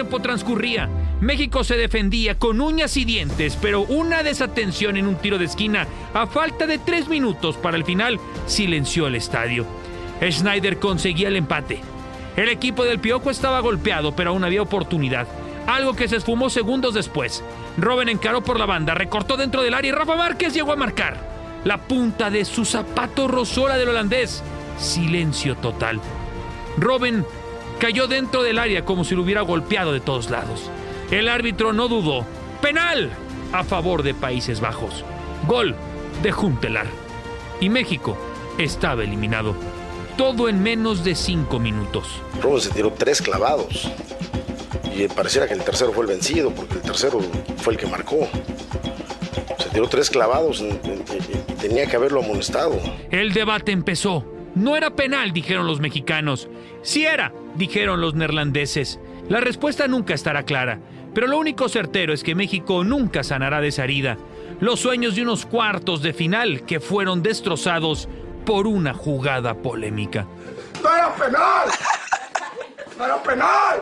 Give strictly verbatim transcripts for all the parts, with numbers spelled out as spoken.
tiempo transcurría. México se defendía con uñas y dientes, pero una desatención en un tiro de esquina, a falta de tres minutos para el final, silenció el estadio. Schneider conseguía el empate. El equipo del Piojo estaba golpeado, pero aún había oportunidad. Algo que se esfumó segundos después. Robben encaró por la banda, recortó dentro del área y Rafa Márquez llegó a marcar. La punta de su zapato rozó la del holandés. Silencio total. Robben cayó dentro del área como si lo hubiera golpeado de todos lados. El árbitro no dudó. ¡Penal! A favor de Países Bajos. Gol de Huntelaar. Y México estaba eliminado. Todo en menos de cinco minutos. Robben se tiró tres clavados. Y pareciera que el tercero fue el vencido, porque el tercero fue el que marcó. Se tiró tres clavados y, y, y tenía que haberlo amonestado. El debate empezó. No era penal, dijeron los mexicanos. Sí era, dijeron los neerlandeses. La respuesta nunca estará clara, pero lo único certero es que México nunca sanará de esa herida. Los sueños de unos cuartos de final que fueron destrozados por una jugada polémica. ¡No era penal! ¡No era penal!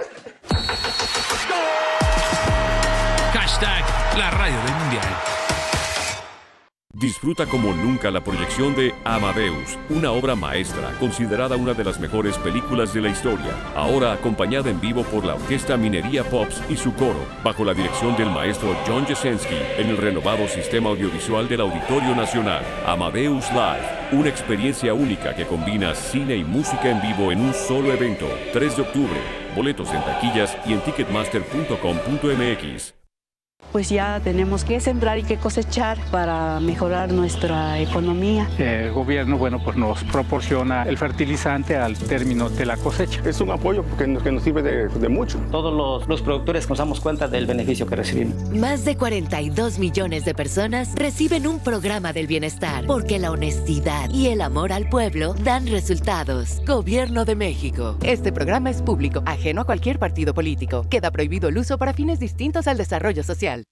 Hashtag la radio del mundial. Disfruta como nunca la proyección de Amadeus, una obra maestra considerada una de las mejores películas de la historia, ahora acompañada en vivo por la Orquesta Minería Pops y su coro, bajo la dirección del maestro John Jasenski, en el renovado sistema audiovisual del Auditorio Nacional. Amadeus Live, una experiencia única que combina cine y música en vivo en un solo evento. tres de octubre, boletos en taquillas y en ticketmaster punto com punto m x. Pues ya tenemos que sembrar y que cosechar para mejorar nuestra economía. El gobierno, bueno, pues nos proporciona el fertilizante al término de la cosecha. Es un apoyo porque nos, que nos sirve de, de mucho. Todos los, los productores nos damos cuenta del beneficio que recibimos. Más de cuarenta y dos millones de personas reciben un programa del bienestar, porque la honestidad y el amor al pueblo dan resultados. Gobierno de México. Este programa es público, ajeno a cualquier partido político. Queda prohibido el uso para fines distintos al desarrollo social.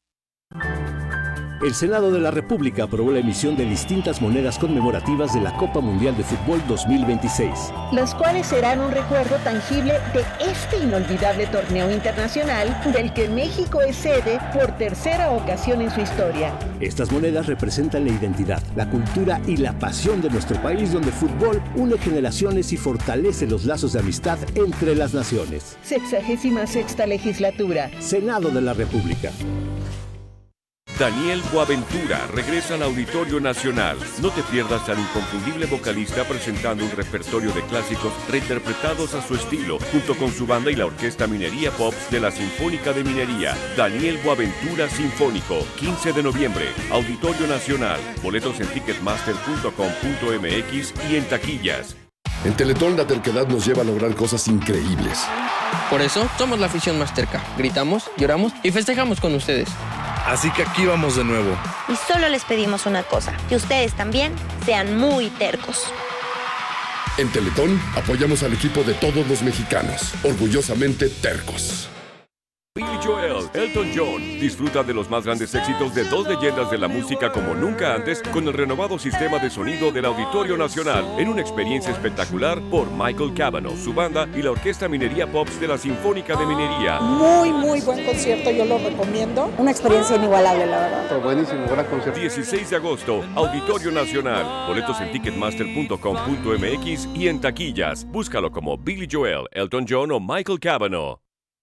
El Senado de la República aprobó la emisión de distintas monedas conmemorativas de la Copa Mundial de Fútbol dos mil veintiséis. Las cuales serán un recuerdo tangible de este inolvidable torneo internacional del que México es sede por tercera ocasión en su historia. Estas monedas representan la identidad, la cultura y la pasión de nuestro país, donde el fútbol une generaciones y fortalece los lazos de amistad entre las naciones. Sexagésima sexta legislatura. Senado de la República. Daniel Boaventura regresa al Auditorio Nacional. No te pierdas al inconfundible vocalista presentando un repertorio de clásicos reinterpretados a su estilo, junto con su banda y la Orquesta Minería Pops de la Sinfónica de Minería. Daniel Boaventura Sinfónico, quince de noviembre, Auditorio Nacional. Boletos en ticketmaster punto com punto m x y en taquillas. En Teletón la terquedad nos lleva a lograr cosas increíbles. Por eso somos la afición más terca. Gritamos, lloramos y festejamos con ustedes. Así que aquí vamos de nuevo. Y solo les pedimos una cosa, que ustedes también sean muy tercos. En Teletón apoyamos al equipo de todos los mexicanos, orgullosamente tercos. Billy Joel, Elton John. Disfruta de los más grandes éxitos de dos leyendas de la música como nunca antes con el renovado sistema de sonido del Auditorio Nacional en una experiencia espectacular por Michael Cavanaugh, su banda y la Orquesta Minería Pops de la Sinfónica de Minería. Muy, muy buen concierto, yo lo recomiendo. Una experiencia inigualable, la verdad. Fue buenísimo, gran concierto. dieciséis de agosto, Auditorio Nacional. Boletos en ticketmaster punto com punto m x y en taquillas. Búscalo como Billy Joel, Elton John o Michael Cavanaugh.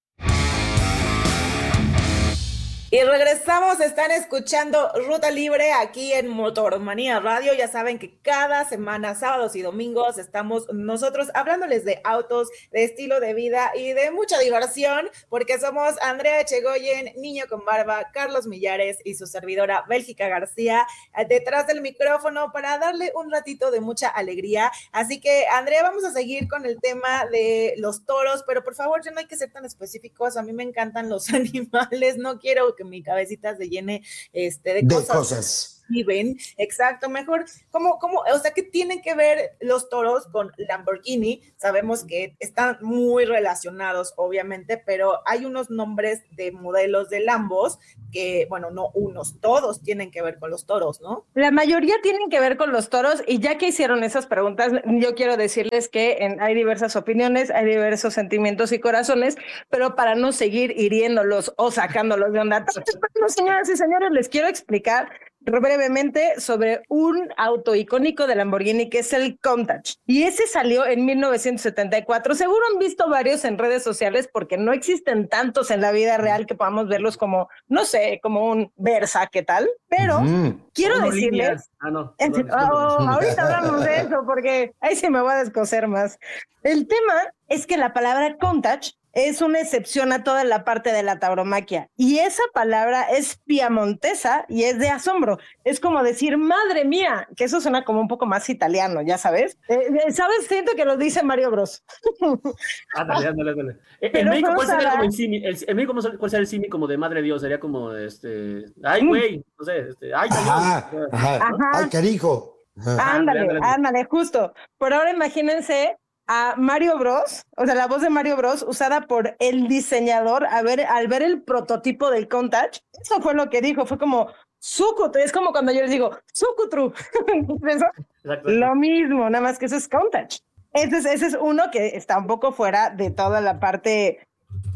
Y regresamos, están escuchando Ruta Libre aquí en Motormanía Radio. Ya saben que cada semana, sábados y domingos, estamos nosotros hablándoles de autos, de estilo de vida y de mucha diversión, porque somos Andrea Echegoyen, Niño con Barba, Carlos Millares y su servidora Bélgica García, detrás del micrófono para darle un ratito de mucha alegría. Así que, Andrea, vamos a seguir con el tema de los toros, pero por favor, ya no hay que ser tan específicos. A mí me encantan los animales, no quiero que mi cabecita se llene este, de, de cosas. cosas. reciben. Exacto, mejor, ¿cómo, cómo, o sea, qué tienen que ver los toros con Lamborghini? Sabemos que están muy relacionados, obviamente, pero hay unos nombres de modelos de Lambos que, bueno, no unos, todos tienen que ver con los toros, ¿no? La mayoría tienen que ver con los toros, y ya que hicieron esas preguntas, yo quiero decirles que en, hay diversas opiniones, hay diversos sentimientos y corazones, pero para no seguir hiriéndolos o sacándolos de onda, señoras y señores, les quiero explicar brevemente sobre un auto icónico de Lamborghini que es el Countach, y ese salió en mil novecientos setenta y cuatro. Seguro han visto varios en redes sociales porque no existen tantos en la vida real que podamos verlos como, no sé, como un Versa, ¿qué tal? Pero uh-huh. quiero no, decirles ah, no, en, oh, ahorita hablamos de eso porque ahí sí me voy a descoser más. El tema es que la palabra Countach es una excepción a toda la parte de la tauromaquia, y esa palabra es piamontesa y es de asombro. Es como decir, madre mía, que eso suena como un poco más italiano, ya sabes. Eh, ¿Sabes? Siento que lo dice Mario Bros. Ándale, ándale, ándale. En México, ¿cuál sería como el simi? El, en México, ¿cuál sería el simi como de madre Dios? Sería como, este, ay, güey, no sé, este, ay, ajá, Dios. Ajá, ajá. Ay, carijo. Ajá. Ándale, ándale, ándale, justo. Pero ahora imagínense a Mario Bros, o sea, la voz de Mario Bros usada por el diseñador a ver, al ver el prototipo del Countach. Eso fue lo que dijo, fue como Sucutru, es como cuando yo les digo Sucutru. Lo mismo, nada más que eso es Countach. Ese es, ese es uno que está un poco fuera de toda la parte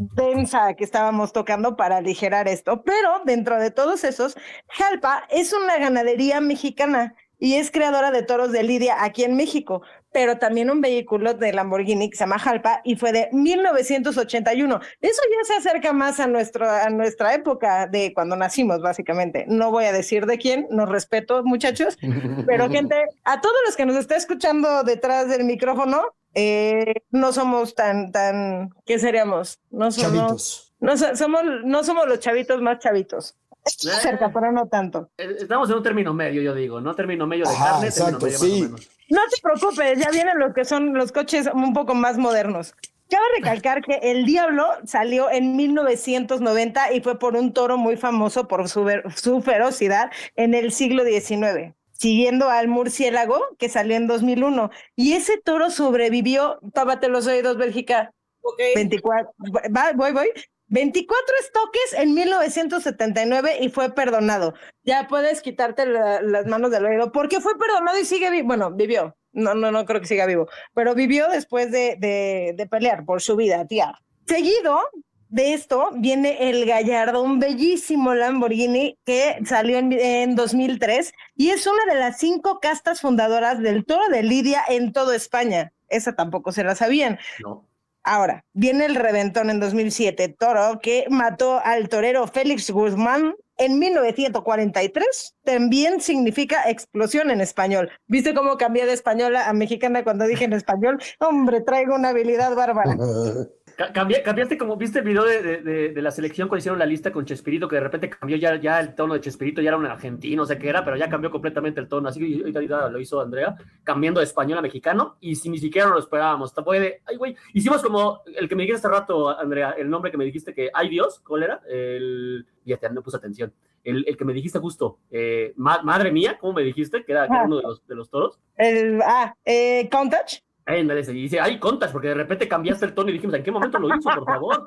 densa que estábamos tocando para aligerar esto, pero dentro de todos esos, Jalpa es una ganadería mexicana y es creadora de toros de lidia aquí en México, pero también un vehículo de Lamborghini que se llama Jalpa y fue de mil novecientos ochenta y uno. Eso ya se acerca más a, nuestro, a nuestra época de cuando nacimos, básicamente. No voy a decir de quién, nos respeto, muchachos, pero gente, a todos los que nos está escuchando detrás del micrófono, eh, no somos tan, tan, ¿qué seríamos? No somos, chavitos. No, no, somos, no somos los chavitos más chavitos. Cerca, pero no tanto. Estamos en un término medio, yo digo, ¿no? Término medio de Ajá, carne, exacto, término medio sí. más o menos. No te preocupes, ya vienen los que son los coches un poco más modernos. Cabe recalcar que el Diablo salió en mil novecientos noventa y fue por un toro muy famoso por su, su ferocidad en el siglo diecinueve, siguiendo al Murciélago, que salió en dos mil uno. Y ese toro sobrevivió, tápate los oídos, Bélgica, okay. veinticuatro, va, voy, voy, veinticuatro estoques en mil novecientos setenta y nueve y fue perdonado. Ya puedes quitarte la, las manos del oído, porque fue perdonado y sigue vivo. Bueno, vivió. No, no, no creo que siga vivo, pero vivió después de, de, de pelear por su vida, tía. Seguido de esto viene el Gallardo, un bellísimo Lamborghini que salió en, en dos mil tres y es una de las cinco castas fundadoras del toro de lidia en toda España. Esa tampoco se la sabían. No. Ahora, viene el Reventón en dos mil siete, toro que mató al torero Félix Guzmán en mil novecientos cuarenta y tres, también significa explosión en español. ¿Viste cómo cambié de española a mexicana cuando dije en español? Hombre, traigo una habilidad bárbara. Cambié, cambiaste como, ¿viste el video de, de, de, de la selección cuando hicieron la lista con Chespirito, que de repente cambió ya, ya el tono de Chespirito, ya era un argentino, no sé qué era, pero ya cambió completamente el tono, así que ahorita lo hizo Andrea, cambiando de español a mexicano, y si ni siquiera lo esperábamos, fue de, ay güey, hicimos como el que me dijiste hace rato, Andrea, el nombre que me dijiste que, ay Dios, ¿cuál era? El, ya te no puse atención, el, el que me dijiste justo, eh, ma, madre mía, ¿cómo me dijiste? Que era, que era uno de los, de los toros. El, ah, eh, Countach. Eh, y dice, ay, contas, porque de repente cambiaste el tono y dijimos, ¿en qué momento lo hizo, por favor?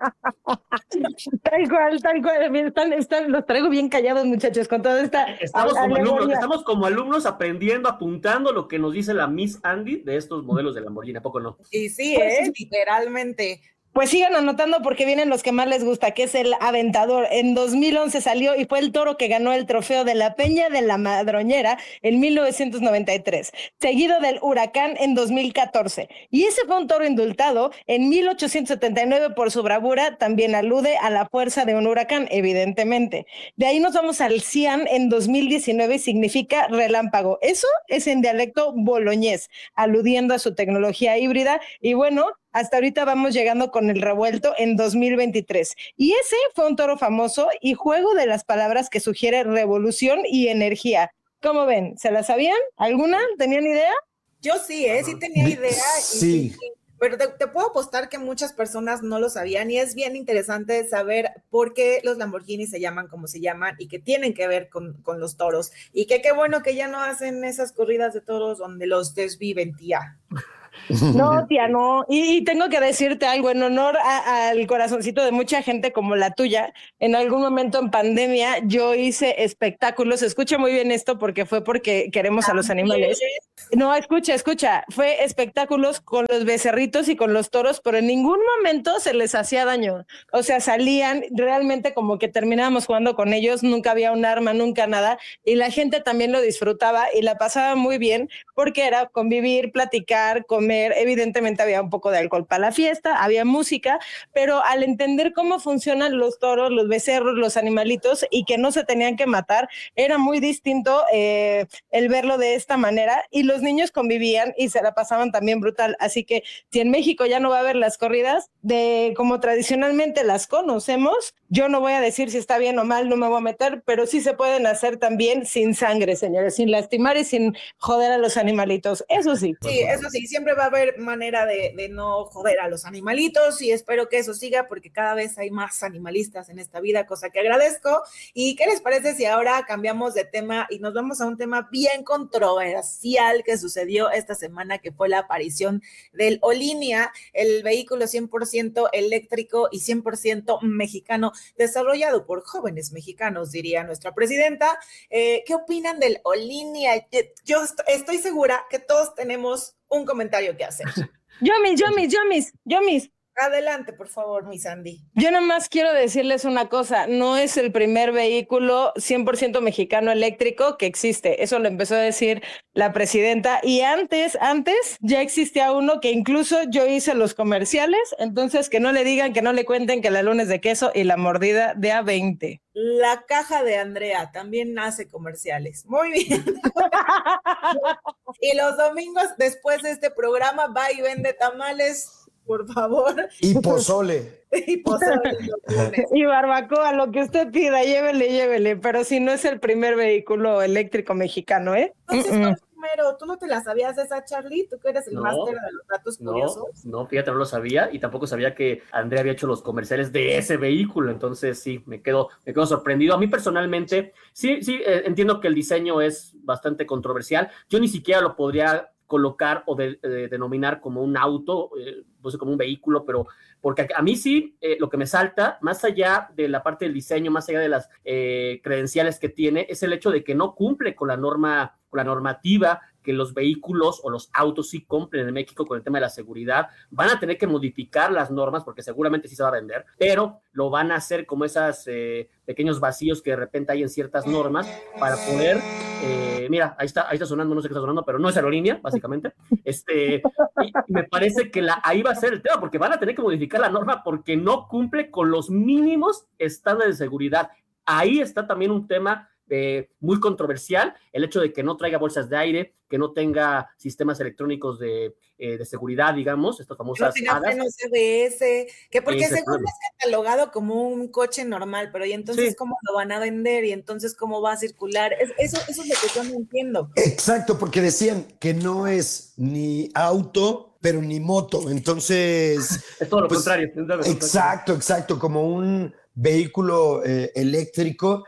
Tal cual, tal cual, están, están, los traigo bien callados, muchachos, con toda esta... Estamos como, alumnos, estamos como alumnos aprendiendo, apuntando lo que nos dice la Miss Andy de estos modelos de Lamborghini, ¿a poco no? Y sí, pues, ¿eh? Literalmente... Pues sigan anotando porque vienen los que más les gusta, que es el Aventador. En dos mil once salió y fue el toro que ganó el trofeo de la Peña de la Madroñera en mil novecientos noventa y tres, seguido del Huracán en dos mil catorce. Y ese fue un toro indultado en mil ochocientos setenta y nueve por su bravura, también alude a la fuerza de un huracán, evidentemente. De ahí nos vamos al Cian en dos mil diecinueve, significa relámpago. Eso es en dialecto boloñés, aludiendo a su tecnología híbrida. Y bueno, hasta ahorita vamos llegando con el revuelto en dos mil veintitrés. Y ese fue un toro famoso y juego de las palabras que sugiere revolución y energía. ¿Cómo ven? ¿Se la sabían? ¿Alguna? ¿Tenían idea? Yo sí, ¿eh? Sí tenía idea. Sí. Y, y pero te, te puedo apostar que muchas personas no lo sabían y es bien interesante saber por qué los Lamborghini se llaman como se llaman y que tienen que ver con, con los toros y que qué bueno que ya no hacen esas corridas de toros donde los desviven, tía. No, tía, no. Y, y tengo que decirte algo en honor a, al corazoncito de mucha gente como la tuya. En algún momento en pandemia yo hice espectáculos. Escucha muy bien esto porque fue porque queremos a los animales. No, escucha, escucha. Fue espectáculos con los becerritos y con los toros, pero en ningún momento se les hacía daño. O sea, salían realmente como que terminábamos jugando con ellos. Nunca había un arma, nunca nada. Y la gente también lo disfrutaba y la pasaba muy bien porque era convivir, platicar, comer. Evidentemente había un poco de alcohol para la fiesta, había música, pero al entender cómo funcionan los toros, los becerros, los animalitos y que no se tenían que matar, era muy distinto eh, el verlo de esta manera y los niños convivían y se la pasaban también brutal. Así que si en México ya no va a haber las corridas de como tradicionalmente las conocemos, yo no voy a decir si está bien o mal, no me voy a meter, pero sí se pueden hacer también sin sangre, señores, sin lastimar y sin joder a los animalitos. Eso sí. Sí, eso sí, siempre va a haber manera de, de no joder a los animalitos y espero que eso siga porque cada vez hay más animalistas en esta vida, cosa que agradezco. ¿Y qué les parece si ahora cambiamos de tema y nos vamos a un tema bien controversial que sucedió esta semana, que fue la aparición del Olinia, el vehículo cien por ciento eléctrico y cien por ciento mexicano, desarrollado por jóvenes mexicanos, diría nuestra presidenta? Eh, ¿Qué opinan del Olinia? Yo est- estoy segura que todos tenemos un comentario que hacer. Yomis, Yomis, Yomis, Yomis. Adelante, por favor, mi Sandy. Yo nada más quiero decirles una cosa, no es el primer vehículo cien por ciento mexicano eléctrico que existe, eso lo empezó a decir la presidenta y antes, antes ya existía uno que incluso yo hice los comerciales, entonces que no le digan, que no le cuenten que la luna es de queso y la mordida de A veinte. La caja de Andrea también hace comerciales. Muy bien. Y los domingos después de este programa va y vende tamales. Por favor. Y pozole. Y pozole. Y barbacoa, lo que usted pida, llévele, llévele. Pero si no es el primer vehículo eléctrico mexicano, ¿eh? Entonces, Mm-mm. primero, ¿tú no te la sabías esa, Charlie? ¿Tú que eres el No, máster de los datos No, curiosos? no, fíjate, no lo sabía y tampoco sabía que Andrea había hecho los comerciales de ese vehículo, entonces sí, me quedo, me quedo sorprendido. A mí personalmente, sí, sí, eh, entiendo que el diseño es bastante controversial. Yo ni siquiera lo podría colocar o de, de, denominar como un auto, eh, no sé, como un vehículo, pero porque a, a mí sí, eh, lo que me salta, más allá de la parte del diseño, más allá de las eh, credenciales que tiene, es el hecho de que no cumple con la norma, con la normativa que los vehículos o los autos sí cumplen en México con el tema de la seguridad. Van a tener que modificar las normas porque seguramente sí se va a vender, pero lo van a hacer como esos eh, pequeños vacíos que de repente hay en ciertas normas para poder, eh, mira, ahí está, ahí está sonando, no sé qué está sonando, pero no es aerolínea, básicamente. Este, y, y me parece que la, ahí va a ser el tema, porque van a tener que modificar la norma porque no cumple con los mínimos estándares de seguridad. Ahí está también un tema Eh, muy controversial, el hecho de que no traiga bolsas de aire, que no tenga sistemas electrónicos de, eh, de seguridad, digamos, estas famosas no tenga hadas. frenos C B S, que porque Ese según problema. es catalogado como un coche normal, pero ¿y entonces Sí. cómo lo van a vender? ¿Y entonces cómo va a circular? Es- eso, eso es lo que yo no entiendo. Exacto, porque decían que no es ni auto, pero ni moto. Entonces. Es todo lo pues, contrario. es todo lo contrario. Exacto, exacto, como un vehículo eh, eléctrico.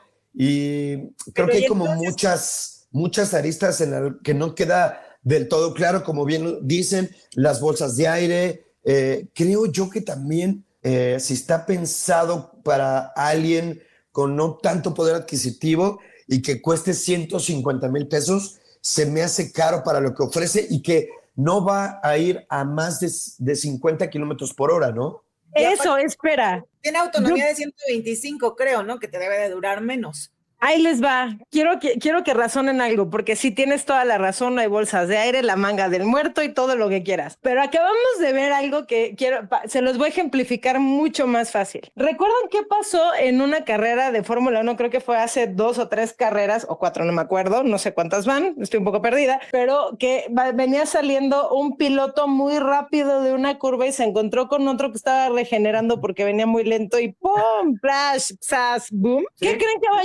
Y creo Pero, que ¿y hay como entonces? muchas, muchas aristas en la que no queda del todo claro, como bien lo dicen, las bolsas de aire. Eh, creo yo que también, eh, si está pensado para alguien con no tanto poder adquisitivo y que cueste ciento cincuenta mil pesos, se me hace caro para lo que ofrece y que no va a ir a más de, de cincuenta kilómetros por hora, ¿no? Eso, espera. Tiene autonomía Yo- de ciento veinticinco, creo, ¿no? Que te debe de durar menos. Ahí les va. Quiero que, quiero que razonen algo, porque sí tienes toda la razón, hay bolsas de aire, la manga del muerto y todo lo que quieras. Pero acabamos de ver algo que quiero, pa- se los voy a ejemplificar mucho más fácil. ¿Recuerdan qué pasó en una carrera de Fórmula uno? Creo que fue hace dos o tres carreras, o cuatro, no me acuerdo, no sé cuántas van, estoy un poco perdida, pero que va- venía saliendo un piloto muy rápido de una curva y se encontró con otro que estaba regenerando porque venía muy lento y ¡pum! ¡Flash! ¡Zas! ¡Boom! ¿Qué Sí. creen que vaya a pasar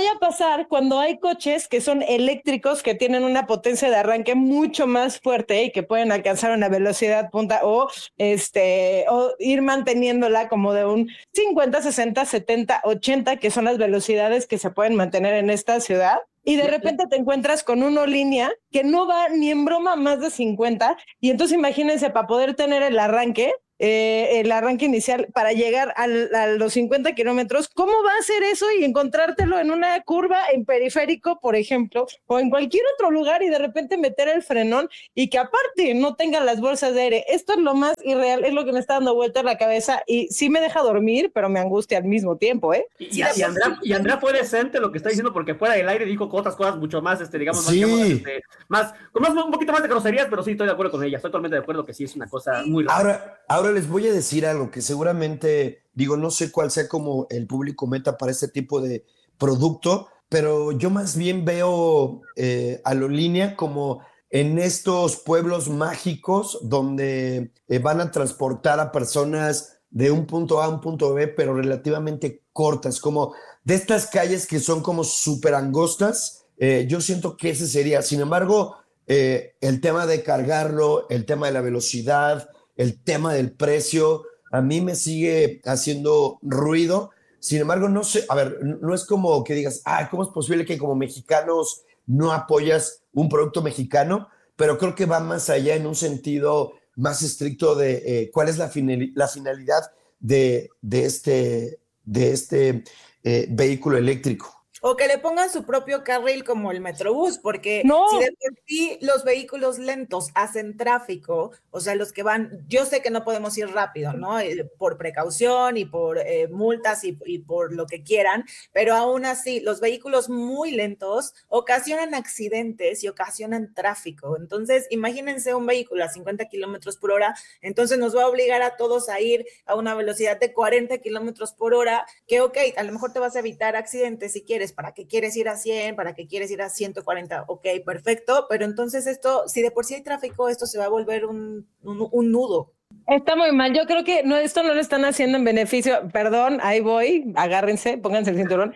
pasar cuando hay coches que son eléctricos, que tienen una potencia de arranque mucho más fuerte y que pueden alcanzar una velocidad punta o, este, o ir manteniéndola como de un cincuenta, sesenta, setenta, ochenta, que son las velocidades que se pueden mantener en esta ciudad? Y de repente te encuentras con una línea que no va ni en broma más de cincuenta, y entonces imagínense, para poder tener el arranque, eh, el arranque inicial para llegar al, a los cincuenta kilómetros, ¿cómo va a ser eso y encontrártelo en una curva en periférico, por ejemplo, o en cualquier otro lugar y de repente meter el frenón y que aparte no tengan las bolsas de aire? Esto es lo más irreal, es lo que me está dando vuelta en la cabeza y sí me deja dormir, pero me angustia al mismo tiempo, ¿eh? Y, y, y, Andrea, y Andrea fue decente lo que está diciendo, porque fuera del aire dijo otras cosas mucho más, este, digamos, más, sí. digamos, este, más, con más, un poquito más de groserías, pero sí estoy de acuerdo con ella, estoy totalmente de acuerdo que sí es una cosa muy rara. Ahora, ahora les voy a decir algo que seguramente, digo, no sé cuál sea como el público meta para este tipo de producto, pero yo más bien veo eh, Aerolínea como en estos pueblos mágicos donde eh, van a transportar a personas de un punto A a un punto B, pero relativamente cortas, como de estas calles que son como súper angostas. Eh, yo siento que ese sería. Sin embargo, eh, el tema de cargarlo, el tema de la velocidad, el tema del precio, a mí me sigue haciendo ruido. Sin embargo, no sé, a ver, no es como que digas, ah, ¿cómo es posible que como mexicanos no apoyas un producto mexicano? Pero creo que va más allá en un sentido más estricto de eh, cuál es la, finali- la finalidad de, de este, de este eh, vehículo eléctrico. O que le pongan su propio carril como el Metrobús, porque no. si de por sí los vehículos lentos hacen tráfico, o sea, los que van, yo sé que no podemos ir rápido, ¿no? Por precaución y por eh, multas y, y por lo que quieran, pero aún así, los vehículos muy lentos ocasionan accidentes y ocasionan tráfico. Entonces, imagínense un vehículo a cincuenta kilómetros por hora, entonces nos va a obligar a todos a ir a una velocidad de cuarenta kilómetros por hora, que ok, a lo mejor te vas a evitar accidentes si quieres. ¿Para qué quieres ir a cien? ¿Para qué quieres ir a ciento cuarenta? Ok, perfecto, pero entonces esto, si de por sí hay tráfico, esto se va a volver un, un, un nudo. Está muy mal, yo creo que no, esto no lo están haciendo en beneficio, perdón, ahí voy, agárrense, pónganse el cinturón.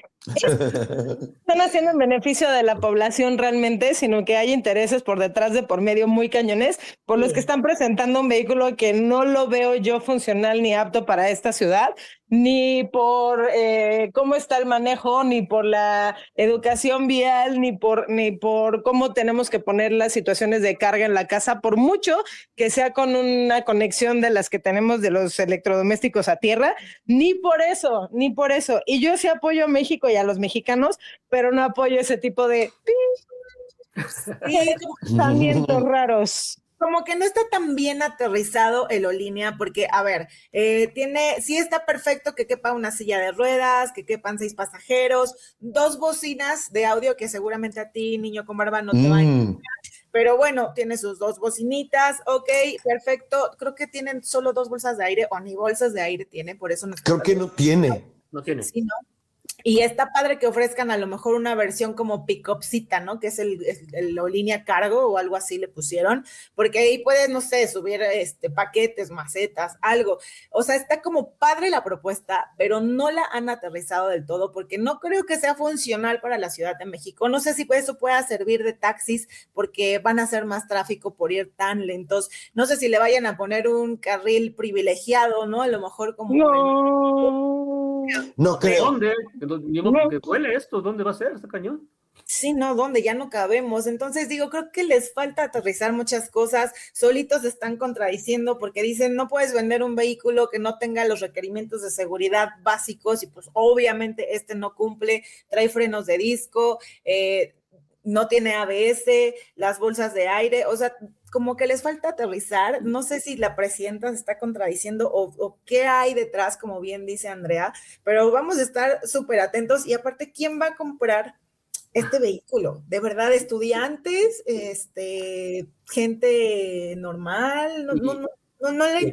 Están haciendo en beneficio de la población realmente, sino que hay intereses por detrás de por medio muy cañones, por los que están presentando un vehículo que no lo veo yo funcional ni apto para esta ciudad, ni por eh, cómo está el manejo, ni por la educación vial, ni por, ni por cómo tenemos que poner las situaciones de carga en la casa, por mucho que sea con una conexión de las que tenemos de los electrodomésticos a tierra, ni por eso, ni por eso. Y yo sí apoyo a México y a los mexicanos, pero no apoyo ese tipo de pensamientos raros. Como que no está tan bien aterrizado el Aerolínea, porque, a ver, eh, tiene, sí está perfecto que quepa una silla de ruedas, que quepan seis pasajeros, dos bocinas de audio que seguramente a ti, niño con barba, no te mm. va a encantar, pero bueno, tiene sus dos bocinitas, ok, perfecto, creo que tienen solo dos bolsas de aire, o ni bolsas de aire tiene, por eso no está. Creo que no tiene. No tiene. Sí, ¿no? Y está padre que ofrezcan a lo mejor una versión como pick-upcita, ¿no? Que es el, el, el línea cargo o algo así le pusieron, porque ahí puedes, no sé, subir este, paquetes, macetas, algo. O sea, está como padre la propuesta, pero no la han aterrizado del todo, porque no creo que sea funcional para la Ciudad de México. No sé si eso pueda servir de taxis, porque van a hacer más tráfico por ir tan lentos. No sé si le vayan a poner un carril privilegiado, ¿no? A lo mejor como... No, no creo. ¿Dónde? No. ¿Qué huele esto? ¿Dónde va a ser? ¿Está cañón? Sí, no, ¿dónde? Ya no cabemos. Entonces digo, creo que les falta aterrizar muchas cosas. Solitos se están contradiciendo porque dicen, no puedes vender un vehículo que no tenga los requerimientos de seguridad básicos y pues obviamente este no cumple, trae frenos de disco, eh, no tiene A B S, las bolsas de aire, o sea, como que les falta aterrizar. No sé si la presidenta se está contradiciendo o, o qué hay detrás, como bien dice Andrea, pero vamos a estar súper atentos. Y aparte, ¿quién va a comprar este vehículo? ¿De verdad estudiantes? Este, ¿gente normal? No, no, no, no, no lo entiendo.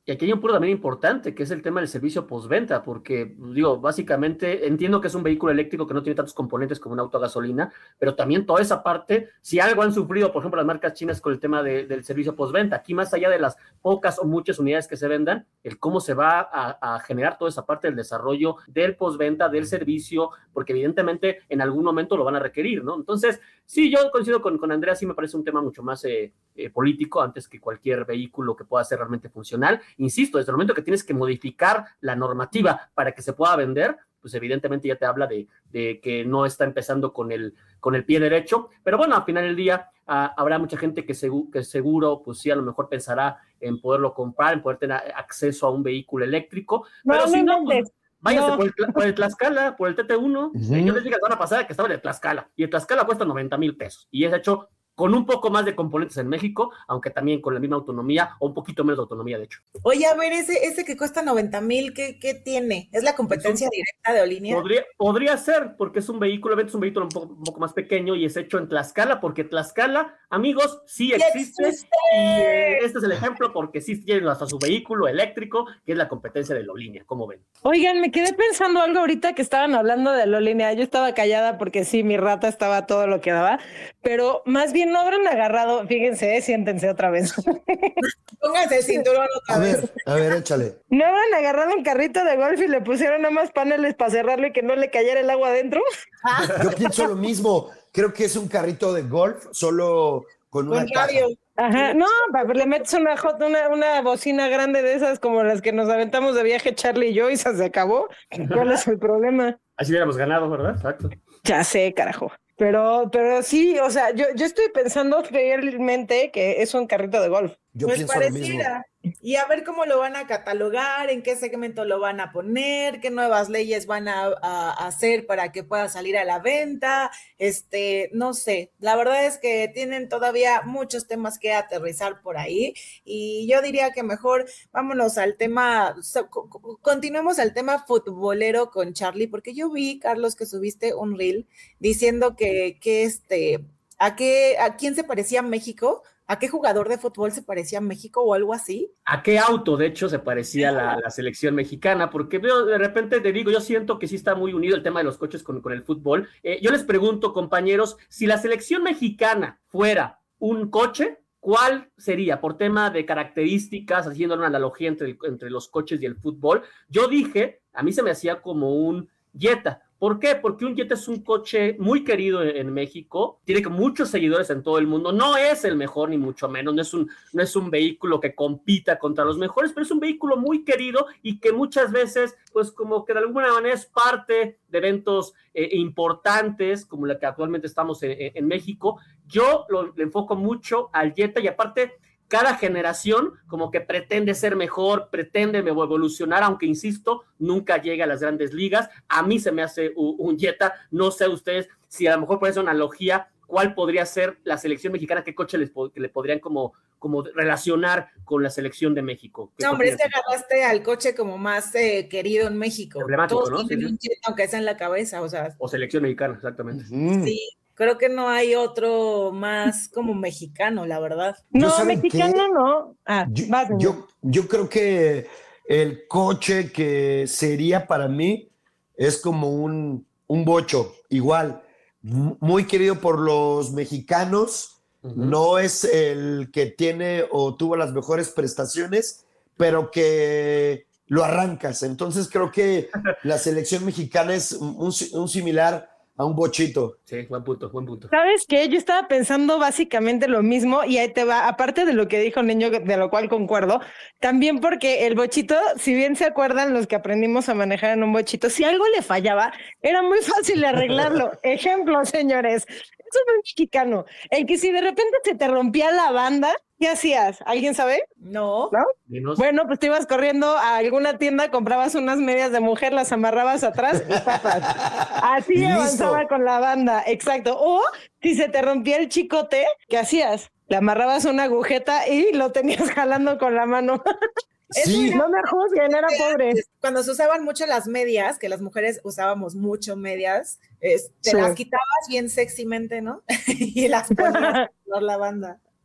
Y aquí hay un punto también importante, que es el tema del servicio postventa, porque, digo, básicamente entiendo que es un vehículo eléctrico que no tiene tantos componentes como un auto a gasolina, pero también toda esa parte, si algo han sufrido, por ejemplo, las marcas chinas con el tema de, del servicio postventa, aquí más allá de las pocas o muchas unidades que se vendan, el cómo se va a, a generar toda esa parte del desarrollo del postventa, del servicio, porque evidentemente en algún momento lo van a requerir, ¿no? Entonces, sí, yo coincido con, con Andrea, sí me parece un tema mucho más eh, eh, político antes que cualquier vehículo que pueda ser realmente funcional. Insisto, desde el momento que tienes que modificar la normativa para que se pueda vender, pues evidentemente ya te habla de, de que no está empezando con el, con el pie derecho, pero bueno, al final del día uh, habrá mucha gente que, segu que seguro, pues sí, a lo mejor pensará en poderlo comprar, en poder tener acceso a un vehículo eléctrico, no, pero no si no, pues, váyase no. por, el, por el Tlaxcala, por el T T uno, uh-huh. eh, yo les dije la semana pasada que estaba en el Tlaxcala, y el Tlaxcala cuesta noventa mil pesos, y es hecho con un poco más de componentes en México, aunque también con la misma autonomía, o un poquito menos de autonomía, de hecho. Oye, a ver, ese, ese que cuesta noventa mil, ¿qué, ¿qué tiene? ¿Es la competencia directa de Olinia? Podría, podría ser, porque es un vehículo, es un vehículo un poco, un poco más pequeño y es hecho en Tlaxcala, porque Tlaxcala, amigos, sí existe, existe. Y eh, este es el ejemplo, porque sí tienen hasta su vehículo eléctrico, que es la competencia de Olinia, ¿cómo ven? Oigan, me quedé pensando algo ahorita que estaban hablando de Olinia, yo estaba callada porque sí, mi rata estaba todo lo que daba, pero más bien no habrán agarrado, fíjense, siéntense otra vez. Pónganse el cinturón otra a vez. Ver, a ver, échale. ¿No habrán agarrado un carrito de golf y le pusieron nada más paneles para cerrarlo y que no le cayera el agua adentro? Yo pienso lo mismo, creo que es un carrito de golf, solo con una con radio. Ajá, no, le metes una, una, una bocina grande de esas como las que nos aventamos de viaje Charlie y yo y se acabó. ¿Cuál es el problema? Así hubiéramos ganado, ¿verdad? Exacto. Ya sé, carajo. Pero, pero sí, o sea, yo, yo estoy pensando realmente que es un carrito de golf. Yo pues pienso pareciera. Lo mismo. Y a ver cómo lo van a catalogar, en qué segmento lo van a poner, qué nuevas leyes van a, a hacer para que pueda salir a la venta, este, no sé, la verdad es que tienen todavía muchos temas que aterrizar por ahí y yo diría que mejor vámonos al tema, so, continuemos al tema futbolero con Charlie, porque yo vi, Carlos, que subiste un reel diciendo que, que este, ¿a qué, a quién se parecía México? ¿A qué jugador de fútbol se parecía a México o algo así? ¿A qué auto, de hecho, se parecía la, la selección mexicana? Porque veo, de repente te digo, yo siento que sí está muy unido el tema de los coches con, con el fútbol. Eh, yo les pregunto, compañeros, si la selección mexicana fuera un coche, ¿cuál sería? Por tema de características, haciendo una analogía entre, el, entre los coches y el fútbol. Yo dije, a mí se me hacía como un Jetta. ¿Por qué? Porque un Jetta es un coche muy querido en, en México, tiene muchos seguidores en todo el mundo, no es el mejor ni mucho menos, no es, un, no es un vehículo que compita contra los mejores, pero es un vehículo muy querido y que muchas veces, pues como que de alguna manera es parte de eventos eh, importantes, como la que actualmente estamos en, en México. Yo lo, le enfoco mucho al Jetta y aparte, cada generación como que pretende ser mejor, pretende evolucionar, aunque insisto, nunca llega a las grandes ligas. A mí se me hace un, un Jetta, no sé ustedes si a lo mejor por esa analogía, cuál podría ser la selección mexicana, qué coche les, que le podrían como, como relacionar con la selección de México. No, hombre, es que agarraste al coche como más eh, querido en México. Emblemático, todos ¿no? tienen Sí, un Jetta, aunque sea en la cabeza, o sea. O selección mexicana, exactamente. Mm. Sí. Creo que no hay otro más como mexicano, la verdad. No, mexicano qué? no. Ah, yo, vas, yo, yo creo que el coche que sería para mí es como un, un bocho, igual, muy querido por los mexicanos, uh-huh. No es el que tiene o tuvo las mejores prestaciones, pero que lo arrancas. Entonces creo que la selección mexicana es un, un similar a un bochito. Sí, buen punto, buen punto. ¿Sabes qué? Yo estaba pensando básicamente lo mismo y ahí te va, aparte de lo que dijo Niño, de lo cual concuerdo, también porque el bochito, si bien se acuerdan los que aprendimos a manejar en un bochito, si algo le fallaba, era muy fácil arreglarlo. Ejemplo, señores, eso es muy mexicano. El que si de repente se te rompía la banda, ¿qué hacías? ¿Alguien sabe? No. ¿No? Dinos. Bueno, pues te ibas corriendo a alguna tienda, comprabas unas medias de mujer, las amarrabas atrás y papas. Así Y avanzaba listo. con la banda, exacto. O si se te rompía el chicote, ¿qué hacías? Le amarrabas una agujeta y lo tenías jalando con la mano. Sí. No me juzguen, era pobre. Cuando se usaban mucho las medias, que las mujeres usábamos mucho medias, es, te Sí. las quitabas bien sexymente, ¿no? Y las ponías por la banda.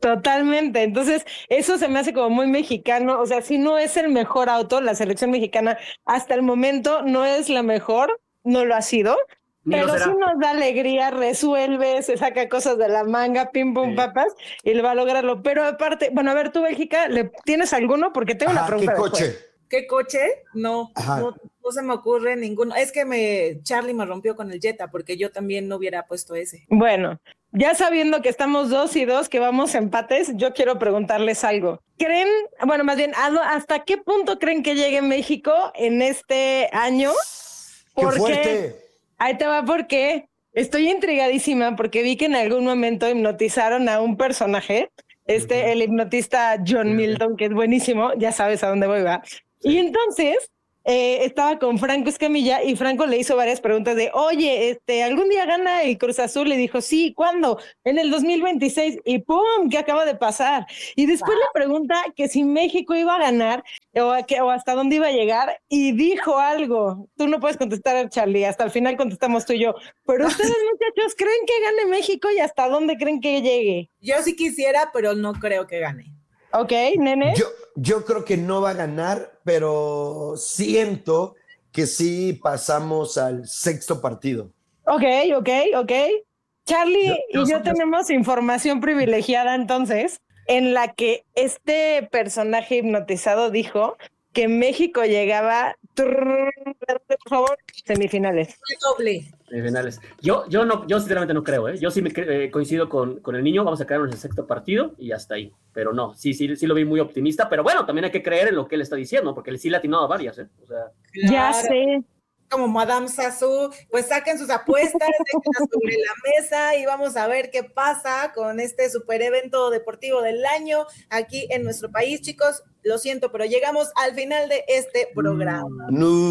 Totalmente. Entonces, eso se me hace como muy mexicano. O sea, si no es el mejor auto, la selección mexicana hasta el momento no es la mejor, no lo ha sido. Ni pero sí nos da alegría, resuelve, se saca cosas de la manga, pim, pum, sí. papas, y le va a lograrlo. Pero aparte, bueno, a ver, tú, Bélgica, ¿le tienes alguno? Porque tengo una pregunta. ¿Qué coche? Después. ¿Qué coche? No, no, no se me ocurre ninguno. Es que me Charlie me rompió con el Jetta, porque yo también no hubiera puesto ese. Bueno, ya sabiendo que estamos dos y dos, que vamos empates, yo quiero preguntarles algo. ¿Creen, bueno, más bien, ¿hasta qué punto creen que llegue México en este año? Porque, ¡qué fuerte! Ahí te va porque estoy intrigadísima porque vi que en algún momento hipnotizaron a un personaje, este, uh-huh. el hipnotista John uh-huh. Milton, que es buenísimo, ya sabes a dónde voy, va. Sí. Y entonces eh, estaba con Franco Escamilla y Franco le hizo varias preguntas de, oye, este, ¿algún día gana el Cruz Azul? Le dijo, sí, ¿cuándo? En el dos mil veintiséis y ¡pum! ¿Qué acaba de pasar? Y después wow. le pregunta que si México iba a ganar o, a que, o hasta dónde iba a llegar y dijo algo. Tú no puedes contestar, Charlie, hasta el final contestamos tú y yo. Pero ustedes, muchachos, ¿creen que gane México y hasta dónde creen que llegue? Yo sí quisiera, pero no creo que gane. Ok, nene. Yo, yo creo que no va a ganar, pero siento que sí pasamos al sexto partido. Ok, ok, ok. Charlie yo, yo y yo tenemos yo... información privilegiada entonces, en la que este personaje hipnotizado dijo que México llegaba, por favor, semifinales. Doble. Semifinales. Yo, yo no, yo sinceramente no creo, ¿eh? Yo sí me eh, coincido con, con el niño, vamos a quedarnos en el sexto partido y hasta ahí. Pero no, sí, sí, sí lo vi muy optimista, pero bueno, también hay que creer en lo que él está diciendo, porque él sí le ha atinado a varias, ¿eh? O sea. Claro. Ya sé. Como Madame Sassou, pues saquen sus apuestas, déjenlas sobre la mesa y vamos a ver qué pasa con este super evento deportivo del año aquí en nuestro país, chicos. Lo siento, pero llegamos al final de este programa.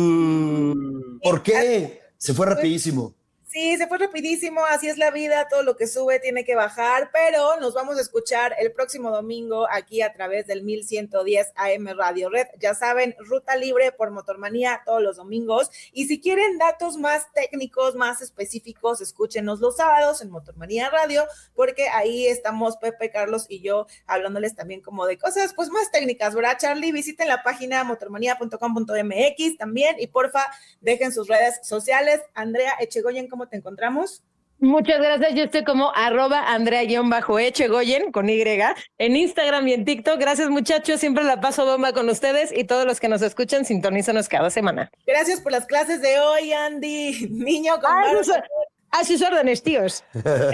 No. ¿Por qué? Se fue rapidísimo. Sí, se fue rapidísimo, así es la vida, todo lo que sube tiene que bajar, pero nos vamos a escuchar el próximo domingo aquí a través del mil ciento diez A M Radio Red. Ya saben, ruta libre por Motormanía todos los domingos. Y si quieren datos más técnicos, más específicos, escúchenos los sábados en Motormanía Radio, porque ahí estamos Pepe, Carlos y yo hablándoles también como de cosas pues más técnicas, ¿verdad, Charlie? Visiten la página motormanía punto com punto m x también y porfa, dejen sus redes sociales. Andrea Echegoyen, ¿cómo te encontramos? Muchas gracias, yo estoy como arroba Andrea-Echegoyen con Y en Instagram y en TikTok. Gracias, muchachos, siempre la paso bomba con ustedes y todos los que nos escuchan, sintonízanos cada semana. Gracias por las clases de hoy, Andy. Niño con Ay, no, a sus órdenes, tíos.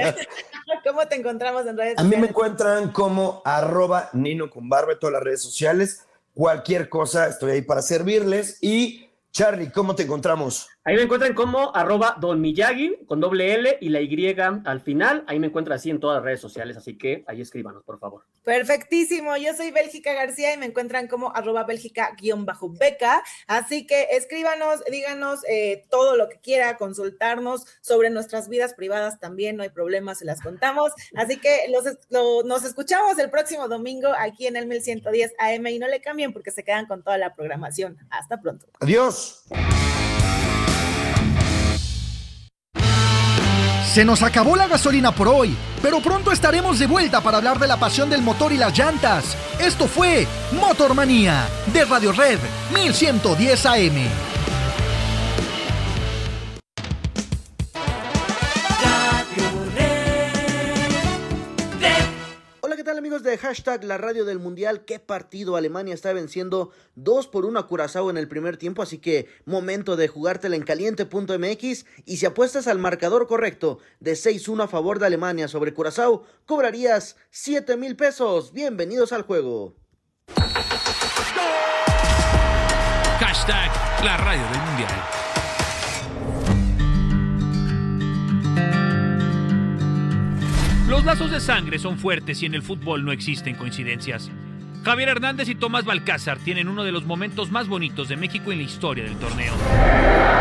¿Cómo te encontramos en redes sociales? A mí me encuentran como arroba Nino con Barba en todas las redes sociales. Cualquier cosa, estoy ahí para servirles. Y Charlie, ¿cómo te encontramos? Ahí me encuentran como arroba Don Miyagi con doble L y la Y al final. Ahí me encuentran así en todas las redes sociales, así que ahí escríbanos, por favor. Perfectísimo, yo soy Bélgica García y me encuentran como arroba Bélgica-beca, así que escríbanos, díganos eh, todo lo que quiera, consultarnos sobre nuestras vidas privadas también, no hay problema, se las contamos, así que los, lo, nos escuchamos el próximo domingo aquí en el mil ciento diez A M y no le cambien porque se quedan con toda la programación. Hasta pronto. Adiós. Se nos acabó la gasolina por hoy, pero pronto estaremos de vuelta para hablar de la pasión del motor y las llantas. Esto fue Motormanía de Radio Red mil ciento diez A M. ¿Qué tal, amigos de hashtag La Radio del Mundial? ¿Qué partido? Alemania está venciendo dos por uno a Curazao en el primer tiempo, así que momento de jugártela en caliente punto m x y si apuestas al marcador correcto de seis uno a favor de Alemania sobre Curazao, cobrarías siete mil pesos. Bienvenidos al juego. Hashtag La Radio del Mundial. Los lazos de sangre son fuertes y en el fútbol no existen coincidencias. Javier Hernández y Tomás Balcázar tienen uno de los momentos más bonitos de México en la historia del torneo.